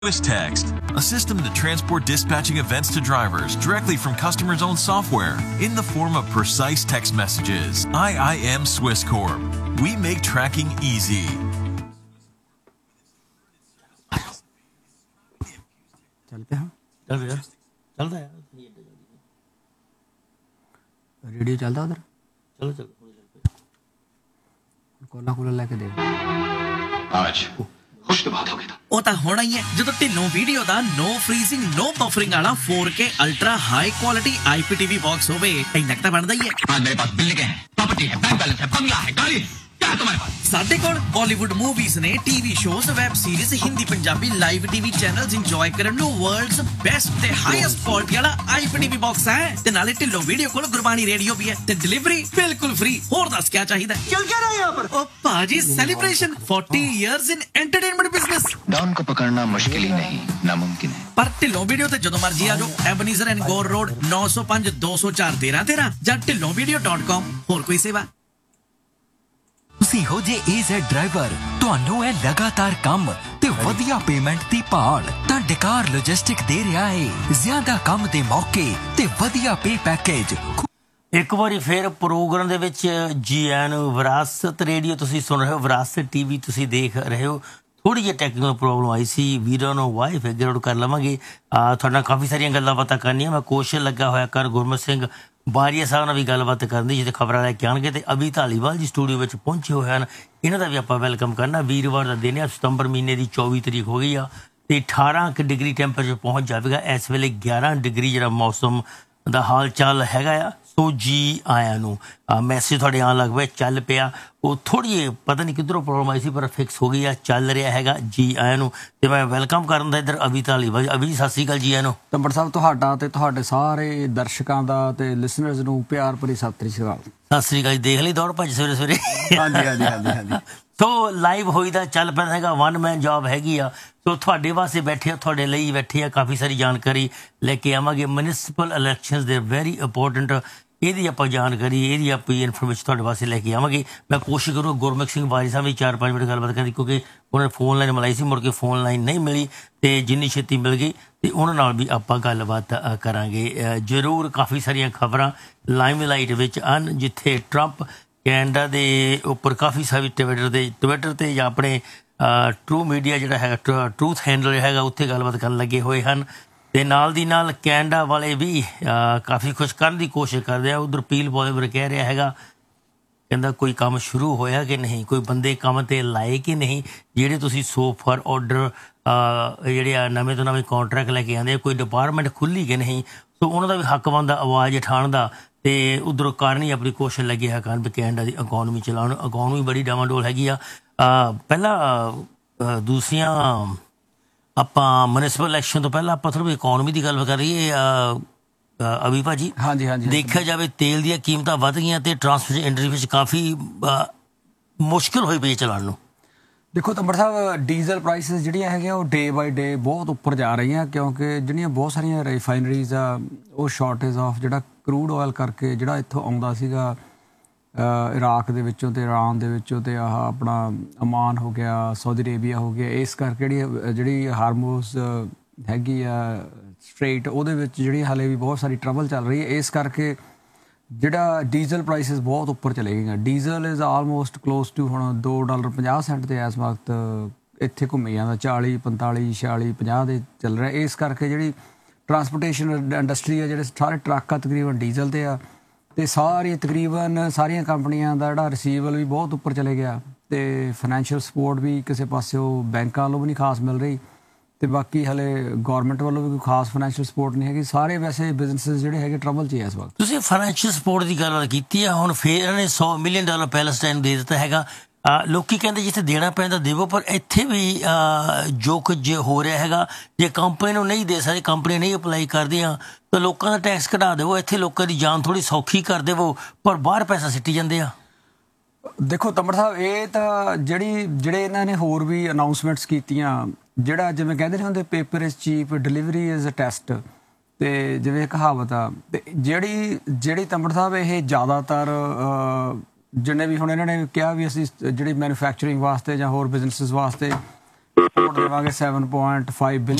Text, a system to transport dispatching events to drivers directly from customers' own software in the form of precise text messages. IIM Swiss Corp. We make tracking easy. चलते हैं चलता है radio चलता उधर चलो Cola Cola लेके दे आज खुश तो बात हो गई था ਉਹ ਤਾਂ ਹੋਣਾ ਹੀ ਹੈ ਜਦੋਂ ਢਿੱਲੋਂ ਵੀਡੀਓ ਦਾ ਨੋ ਫਰੀਜ਼ਿੰਗ ਨੋ ਬਫਰਿੰਗ ਵਾਲਾ 4K ultra high quality IPTV box ਹੋਵੇ ਇੰਨਾ ਤਾਂ ਬਣਦਾ ਹੀ ਹੈ। आज मेरे पास बिल्डिंग है, प्रॉपर्टी है, बैंक बैलेंस है, बंगला है, गाड़ी है, क्या है तुम्हारे पास? ਸਾਡੇ ਕੋਲ ਬਾਲੀਵੁੱਡ ਮੂਵੀਜ਼ ਨੇ, TV shows, web series, Hindi Punjabi live TV channels enjoy ਕਰਨ ਨੂੰ ਵਰਲਡਸ ਬੈਸਟ ਤੇ ਹਾਈਐਸਟ ਕੁਆਲਿਟੀ ਵਾਲਾ IPTV ਬਾਕਸ ਹੈ ਤੇ ਨਾਲੇ ਢਿੱਲੋਂ ਵੀਡੀਓ ਕੋਲ ਗੁਰਬਾਣੀ ਰੇਡੀਓ ਵੀ ਹੈ ਤੇ ਡਿਲੀਵਰੀ ਬਿਲਕੁਲ ਫ੍ਰੀ। ਹੋਰ ਦੱਸ ਕੀ ਚਾਹੀਦਾ? चल क्या रहा है यहाँ पर? ਉਹ ਭਾਜੀ ਸੈਲੀਬ੍ਰੇਸ਼ਨ 40 ਇਅਰਸ ਇਨ ਐਂਟਰਟੇਨਮੈਂਟ ਬਿਜ਼ਨਸ। डॉन को पकड़ना मुश्किल ही नहीं नामुमकिन है। ਪਰ ਢਿੱਲੋਂ ਵੀਡੀਓ ਤੇ ਜਦੋਂ ਮਰਜ਼ੀ ਆ ਜਾਓ। ਐਬਨੀਜ਼ਰ ਐਂਡ ਗੌਰ ਰੋਡ 905 204 1313 ਜਾਂ ਢਿੱਲੋਂvideo.com। ਹੋਰ ਕੋਈ ਸੇਵਾ? ਤੁਸੀਂ ਹੋ ਜੇ AZ ਡਰਾਈਵਰ, ਤੁਹਾਨੂੰ ਹੈ ਲਗਾਤਾਰ ਕੰਮ ਤੇ ਵਧੀਆ ਪੇਮੈਂਟ ਦੀ ਭਾਲ ਤਾਂ ਡਕਾਰ ਲੌਜਿਸਟਿਕ ਦੇ ਰਿਹਾ ਹੈ ਜ਼ਿਆਦਾ ਕੰਮ ਦੇ ਮੌਕੇ ਤੇ ਵਧੀਆ ਪੇ ਪੈਕੇਜ। ਇੱਕ ਵਾਰੀ ਫਿਰ ਪ੍ਰੋਗਰਾਮ ਦੇ ਵਿੱਚ ਜੀ ਆਇਆਂ ਨੂੰ। ਵਿਰਾਸਤ ਰੇਡੀਓ ਤੁਸੀਂ ਸੁਣ ਰਹੇ ਹੋ, ਵਿਰਾਸਤ TV ਤੁਸੀਂ ਦੇਖ ਰਹੇ ਹੋ। ਥੋੜ੍ਹੀ ਜਿਹੀ ਟੈਕਨੀਕਲ ਪ੍ਰੋਬਲਮ ਆਈ ਸੀ, ਵੀਰਾਂ ਨੂੰ ਵਾਈ ਫਿਗਰ ਆਊਟ ਕਰ ਲਵਾਂਗੇ। ਤੁਹਾਡੇ ਨਾਲ ਕਾਫੀ ਸਾਰੀਆਂ ਗੱਲਾਂ ਬਾਤਾਂ ਕਰਨੀਆਂ। ਮੈਂ ਕੋਸ਼ਿਸ਼ ਲੱਗਾ ਹੋਇਆ ਕਰ ਗੁਰਮਤ ਸਿੰਘ ਬਾਰੀਆ ਸਾਹਿਬ ਨਾਲ ਵੀ ਗੱਲਬਾਤ ਕਰਨ ਦੀ, ਜਿੱਥੇ ਖਬਰਾਂ ਲੈ ਕੇ ਆਉਣਗੇ। ਤੇ ਅਭੀ ਧਾਲੀਵਾਲ ਜੀ ਸਟੂਡੀਓ ਵਿੱਚ ਪਹੁੰਚੇ ਹੋਏ ਹਨ, ਇਹਨਾਂ ਦਾ ਵੀ ਆਪਾਂ ਵੈਲਕਮ ਕਰਨਾ। ਵੀਰਵਾਰ ਦਾ ਦਿਨ ਹੈ, ਸਤੰਬਰ ਮਹੀਨੇ ਦੀ 24 ਤਰੀਕ ਹੋ ਗਈ ਆ ਤੇ 18 ਡਿਗਰੀ ਟੈਂਪਰੇਚਰ ਪਹੁੰਚ ਜਾਵੇਗਾ। ਇਸ ਵੇਲੇ 11 ਡਿਗਰੀ ਜਿਹੜਾ ਮੌਸਮ ਦਾ ਹਾਲ ਚਾਲ ਹੈਗਾ ਆ। ਸੋ ਜੀ ਆਇਆਂ ਨੂੰ। ਮੈਸੇਜ ਤੁਹਾਡੇ ਆਉਣ ਲੱਗ ਪਿਆ, ਚੱਲ ਪਿਆ। ਉਹ ਥੋੜ੍ਹੀ ਜਿਹੀ ਪਤਾ ਨਹੀਂ ਕਿੱਧਰੋਂ ਪ੍ਰੋਬਲਮ ਆਈ ਸੀ, ਪਰ ਫਿਕਸ ਹੋ ਗਈ ਆ, ਚੱਲ ਰਿਹਾ ਹੈਗਾ। ਜੀ ਆਇਆਂ ਨੂੰ। ਤੇ ਮੈਂ ਵੈਲਕਮ ਕਰਨ ਦਾ ਇੱਧਰ ਅਭੀ ਧਾਲੀਵਾਲ। ਅਭੀ ਜੀ ਸਤਿ ਸ਼੍ਰੀ ਅਕਾਲ, ਜੀ ਆਇਆਂ ਨੂੰ। ਤੰਬੜ ਸਾਹਿਬ ਤੁਹਾਡਾ ਤੇ ਤੁਹਾਡੇ ਸਾਰੇ ਦਰਸ਼ਕਾਂ ਦਾ ਤੇ ਲਿਸਨਰਸ ਨੂੰ ਪਿਆਰ ਭਰੀ ਸਤਿ ਸ਼੍ਰੀ ਅਕਾਲ। ਸਤਿ ਸ਼੍ਰੀ ਅਕਾਲ। ਦੇਖ ਲਈ ਦੌੜ ਭੱਜ ਸਵੇਰੇ ਸਵੇਰੇ। ਹਾਂਜੀ ਹਾਂਜੀ ਹਾਂਜੀ ਹਾਂਜੀ। ਸੋ ਲਾਈਵ ਹੋਈ ਦਾ ਚੱਲ ਪੈਂਦਾ ਹੈਗਾ, 1 ਮੈਨ ਜੌਬ ਹੈਗੀ ਆ। ਸੋ ਤੁਹਾਡੇ ਵਾਸਤੇ ਬੈਠੇ ਆ, ਤੁਹਾਡੇ ਲਈ ਬੈਠੇ ਆ। ਕਾਫੀ ਸਾਰੀ ਜਾਣਕਾਰੀ ਲੈ ਕੇ ਆਵਾਂਗੇ। ਮਿਊਨਿਸਪਲ ਇਲੈਕਸ਼ਨਸ ਦੇ ਵੈਰੀ ਇੰਪੋਰਟੈਂਟ, ਇਹਦੀ ਆਪਾਂ ਜਾਣਕਾਰੀ, ਇਹਦੀ ਆਪਾਂ ਇਨਫੋਰਮੇਸ਼ਨ ਤੁਹਾਡੇ ਵਾਸਤੇ ਲੈ ਕੇ ਆਵਾਂਗੇ। ਮੈਂ ਕੋਸ਼ਿਸ਼ ਕਰੂੰਗਾ ਗੁਰਮੁਖ ਸਿੰਘ ਬਾਰੀ ਸਾਹਿਬ ਵੀ 4-5 ਮਿੰਟ ਗੱਲਬਾਤ ਕਰੀ, ਕਿਉਂਕਿ ਉਹਨਾਂ ਨੇ ਫੋਨ ਲਾਈਨ ਮਿਲਾਈ ਸੀ, ਮੁੜ ਕੇ ਫੋਨ ਲਾਈਨ ਨਹੀਂ ਮਿਲੀ ਤੇ ਜਿੰਨੀ ਛੇਤੀ ਮਿਲ ਗਈ ਤੇ ਉਹਨਾਂ ਨਾਲ ਵੀ ਆਪਾਂ ਗੱਲਬਾਤ ਕਰਾਂਗੇ ਜ਼ਰੂਰ। ਕਾਫੀ ਸਾਰੀਆਂ ਖਬਰਾਂ ਲਾਈਮਲਾਈਟ ਵਿੱਚ ਹਨ, ਜਿੱਥੇ ਟਰੰਪ ਕੈਨੇਡਾ ਦੇ ਉੱਪਰ ਕਾਫੀ ਸਾਰੀ ਟਵਿੱਟਰ ਤੇ ਜਾਂ ਆਪਣੇ ਟਰੂ ਮੀਡੀਆ ਜਿਹੜਾ ਹੈਗਾ, ਟਰੂਥ ਹੈਂਡਲ ਹੈਗਾ, ਉੱਥੇ ਗੱਲਬਾਤ ਕਰਨ ਲੱਗੇ ਹੋਏ ਹਨ। ਤੇ ਨਾਲ ਦੀ ਨਾਲ ਕੈਨੇਡਾ ਵਾਲੇ ਵੀ ਕਾਫੀ ਕੁਛ ਕਰਨ ਦੀ ਕੋਸ਼ਿਸ਼ ਕਰਦੇ ਆ। ਉਧਰ ਪੀਲ ਬੋਏਵਰ ਕਹਿ ਰਿਹਾ ਹੈਗਾ, ਕਹਿੰਦਾ ਕੋਈ ਕੰਮ ਸ਼ੁਰੂ ਹੋਇਆ ਕਿ ਨਹੀਂ, ਕੋਈ ਬੰਦੇ ਕੰਮ ਤੇ ਲਾਏ ਕਿ ਨਹੀਂ, ਜਿਹੜੇ ਤੁਸੀਂ ਸੋ ਫਾਰ ਆਰਡਰ ਜਿਹੜੇ ਆ ਨਵੇਂ ਤੋਂ ਨਵੇਂ ਕਾਂਟਰੈਕਟ ਲੈ ਕੇ ਆਉਂਦੇ, ਕੋਈ ਡਿਪਾਰਟਮੈਂਟ ਖੁੱਲ੍ਹੀ ਕਿ ਨਹੀਂ। ਸੋ ਉਹਨਾਂ ਦਾ ਵੀ ਹੱਕ ਬਣਦਾ ਆਵਾਜ਼ ਉਠਾਉਣ ਦਾ। ਤੇ ਉਧਰੋਂ ਕਾਰਨ ਹੀ ਆਪਣੀ ਕੋਸ਼ਿਸ਼ ਲੱਗੀ ਹੈ ਕਰਨ ਵੀ ਕੈਨੇਡਾ ਦੀ ਇਕੋਨਮੀ ਚਲਾਉਣ। ਇਕੋਨਮੀ ਬੜੀ ਡਾਵਾਂਡੋਲ ਹੈਗੀ ਆ। ਪਹਿਲਾਂ ਦੂਸਰੀਆਂ ਆਪਾਂ ਮਿਊਨਿਸਪਲ ਇਲੈਕਸ਼ਨ ਤੋਂ ਪਹਿਲਾਂ ਆਪਾਂ ਥੋੜ੍ਹੀ ਇਕੋਨਮੀ ਦੀ ਗੱਲ ਕਰ ਰਹੀਏ ਅਭੀ ਭਾਜੀ। ਹਾਂਜੀ ਹਾਂਜੀ। ਦੇਖਿਆ ਜਾਵੇ ਤੇਲ ਦੀਆਂ ਕੀਮਤਾਂ ਵੱਧ ਗਈਆਂ ਤੇ ਟਰਾਂਸਪੋਰਟ ਇੰਡਸਟਰੀ ਵਿੱਚ ਕਾਫੀ ਮੁਸ਼ਕਿਲ ਹੋਈ ਪਈ ਚਲਾਉਣ ਨੂੰ। ਦੇਖੋ ਤੰਬੜ ਸਾਹਿਬ, ਡੀਜ਼ਲ ਪ੍ਰਾਈਸਿਸ ਜਿਹੜੀਆਂ ਹੈਗੀਆਂ ਉਹ ਡੇ ਬਾਈ ਡੇ ਬਹੁਤ ਉੱਪਰ ਜਾ ਰਹੀਆਂ, ਕਿਉਂਕਿ ਜਿਹੜੀਆਂ ਬਹੁਤ ਸਾਰੀਆਂ ਰਿਫਾਈਨਰੀਜ਼ ਆ ਉਹ ਸ਼ਾਰਟੇਜ ਆਫ ਜਿਹੜਾ ਕਰੂਡ ਆਇਲ ਕਰਕੇ ਜਿਹੜਾ ਇੱਥੋਂ ਆਉਂਦਾ ਸੀਗਾ ਇਰਾਕ ਦੇ ਵਿੱਚੋਂ ਤੇ ਇਰਾਨ ਦੇ ਵਿੱਚੋਂ ਤੇ ਆਹ ਆਪਣਾ ਅਮਾਨ ਹੋ ਗਿਆ, ਸਾਊਦੀ ਅਰੇਬੀਆ ਹੋ ਗਿਆ, ਇਸ ਕਰਕੇ ਜਿਹੜੀ ਹਾਰਮੋਜ਼ ਹੈਗੀ ਆ ਸਟ੍ਰੇਟ, ਉਹਦੇ ਵਿੱਚ ਜਿਹੜੀ ਹਾਲੇ ਵੀ ਬਹੁਤ ਸਾਰੀ ਟਰਬਲ ਚੱਲ ਰਹੀ ਹੈ। ਇਸ ਕਰਕੇ ਜਿਹੜਾ ਡੀਜ਼ਲ ਪ੍ਰਾਈਸਿਸ ਬਹੁਤ ਉੱਪਰ ਚਲੇ ਗਈਆਂ। Diesel is almost close to ਹੁਣ $2.50 ਤੇ ਇਸ ਵਕਤ ਇੱਥੇ ਘੁੰਮੀ ਜਾਂਦਾ, 40, 45, 46, 50 ਦੇ ਚੱਲ ਰਿਹਾ। ਇਸ ਕਰਕੇ ਜਿਹੜੀ ਟਰਾਂਸਪੋਰਟੇਸ਼ਨ ਇੰਡਸਟਰੀ ਆ, ਜਿਹੜੇ ਸਾਰੇ ਟਰੱਕ ਆ ਤਕਰੀਬਨ ਡੀਜ਼ਲ ਤੇ ਆ ਤੇ ਤਕਰੀਬਨ ਸਾਰੀਆਂ ਕੰਪਨੀਆਂ ਦਾ ਜਿਹੜਾ ਰਿਸੀਵਲ ਵੀ ਬਹੁਤ ਉੱਪਰ ਚਲੇ ਗਿਆ ਤੇ ਫਾਈਨੈਂਸ਼ੀਅਲ ਸਪੋਰਟ ਵੀ ਕਿਸੇ ਪਾਸਿਓਂ ਬੈਂਕਾਂ ਵੱਲੋਂ ਵੀ ਨਹੀਂ ਖਾਸ ਮਿਲ ਰਹੀ ਤੇ ਬਾਕੀ ਹਲੇ ਗੌਰਮੈਂਟ ਵੱਲੋਂ ਵੀ ਕੋਈ ਖਾਸ ਫਾਈਨੈਂਸ਼ੀਅਲ ਸਪੋਰਟ ਨਹੀਂ ਹੈਗੀ। ਸਾਰੇ ਵੈਸੇ ਬਿਜ਼ਨਸਿਸ ਜਿਹੜੇ ਹੈਗੇ ਟਰਬਲ 'ਚ ਹੀ ਇਸ ਵਕਤ। ਤੁਸੀਂ ਫਾਈਨੈਂਸ਼ੀਅਲ ਸਪੋਰਟ ਦੀ ਗੱਲ ਕੀਤੀ ਆ, ਹੁਣ ਫਿਰ ਇਹਨਾਂ ਨੇ $100 ਮਿਲੀਅਨ ਪੈਲਸਟਾਈਨ ਦੇ ਦਿੱਤਾ ਹੈਗਾ। ਲੋਕੀ ਕਹਿੰਦੇ ਜਿੱਥੇ ਦੇਣਾ ਪੈਂਦਾ ਦੇਵੋ, ਪਰ ਇੱਥੇ ਵੀ ਜੋ ਕੁਝ ਹੋ ਰਿਹਾ ਹੈਗਾ, ਜੇ ਕੰਪਨੀ ਨੂੰ ਨਹੀਂ ਦੇ ਸਕਦੇ, ਕੰਪਨੀ ਨਹੀਂ ਅਪਲਾਈ ਕਰਦੀਆਂ ਤਾਂ ਲੋਕਾਂ ਦਾ ਟੈਕਸ ਘਟਾ ਦੇਵੋ। ਇੱਥੇ ਲੋਕਾਂ ਦੀ ਜਾਨ ਥੋੜ੍ਹੀ ਸੌਖੀ ਕਰ ਦੇਵੋ, ਪਰ ਬਾਹਰ ਪੈਸਾ ਸਿੱਟੀ ਜਾਂਦੇ ਆ। ਦੇਖੋ ਤੰਬੜ ਸਾਹਿਬ, ਇਹ ਤਾਂ ਜਿਹੜੇ ਇਹਨਾਂ ਨੇ ਹੋਰ ਵੀ ਅਨਾਊਂਸਮੈਂਟਸ ਕੀਤੀਆਂ, ਜਿਹੜਾ ਜਿਵੇਂ ਕਹਿੰਦੇ ਨੇ ਹੁੰਦੇ paper is cheap, delivery is a test, ਤੇ ਜਿਵੇਂ ਕਹਾਵਤ ਆ, ਤੇ ਜਿਹੜੀ ਤੰਬੜ ਸਾਹਿਬ ਇਹ ਜ਼ਿਆਦਾਤਰ ਜਿੰਨੇ ਵੀ ਹੁਣ ਇਹਨਾਂ ਨੇ ਕਿਹਾ ਵੀ ਅਸੀਂ ਜਿਹੜੀ ਮੈਨੂਫੈਕਚਰਿੰਗ ਵਾਸਤੇ ਜਾਂ ਹੋਰ ਬਿਜ਼ਨਸਿਸ ਵਾਸਤੇ ਸਪੋਰਟ ਦੇਵਾਂਗੇ 7.5 ਬਿਲੀਅਨ